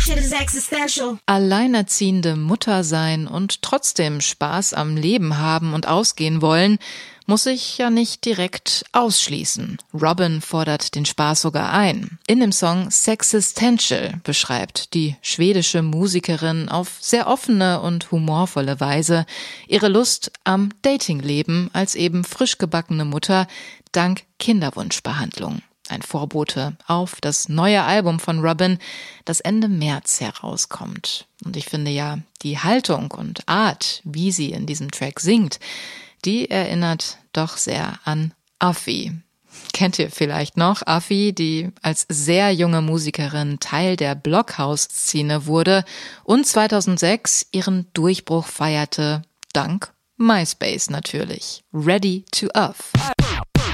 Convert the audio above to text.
Alleinerziehende Mutter sein und trotzdem Spaß am Leben haben und ausgehen wollen, muss ich ja nicht direkt ausschließen. Robyn fordert den Spaß sogar ein. In dem Song Sexistential beschreibt die schwedische Musikerin auf sehr offene und humorvolle Weise ihre Lust am Datingleben als eben frisch gebackene Mutter dank Kinderwunschbehandlung. Ein Vorbote auf das neue Album von Robyn, das Ende März herauskommt. Und ich finde ja, die Haltung und Art, wie sie in diesem Track singt, die erinnert doch sehr an Affi. Kennt ihr vielleicht noch Affi, die als sehr junge Musikerin Teil der Blockhouse-Szene wurde und 2006 ihren Durchbruch feierte, dank MySpace natürlich. Ready to Uff.